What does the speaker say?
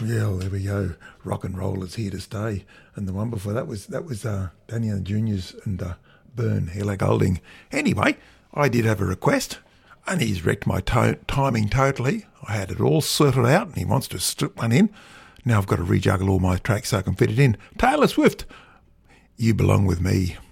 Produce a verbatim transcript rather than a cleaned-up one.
Yeah, well, there we go. Rock and roll is here to stay. And the one before that was that was uh, Danny and the Juniors and uh, Burn, Ella Golding. Anyway, I did have a request, and he's wrecked my to- timing totally. I had it all sorted out, and he wants to strip one in. Now I've got to rejuggle all my tracks so I can fit it in. Taylor Swift, You Belong With Me.